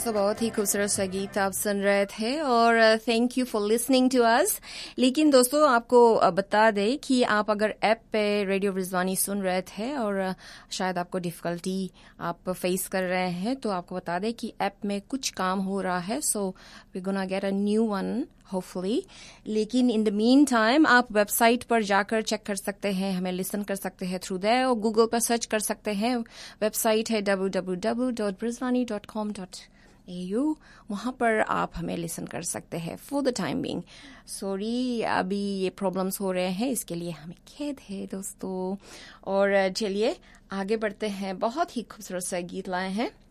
दोस्तों, बहुत ही खूबसूरत सा गीत आप सुन रहे थे और thank you for listening to us. लेकिन दोस्तों, आपको बता दें कि आप अगर ऐप पे रेडियो रिजवानी सुन रहे थे और शायद आपको डिफिकल्टी आप फेस कर रहे हैं, तो आपको बता दें कि ऐप में कुछ काम हो रहा है, so we gonna get a new one hopefully. लेकिन इन द मीन टाइम आप वेबसाइट पर जाकर चेक कर सकते हैं, हमें लिसन कर सकते हैं थ्रू दैट, और गूगल पर सर्च कर सकते हैं। वेबसाइट है www.brisbane.com.au, वहां पर आप हमें लिसन कर सकते हैं for the time being. Sorry, अभी ये प्रॉब्लम्स हो रहे हैं, इसके लिए हमें खेद है दोस्तों। और चलिए आगे बढ़ते हैं, बहुत ही खूबसूरत सा गीत लाए हैं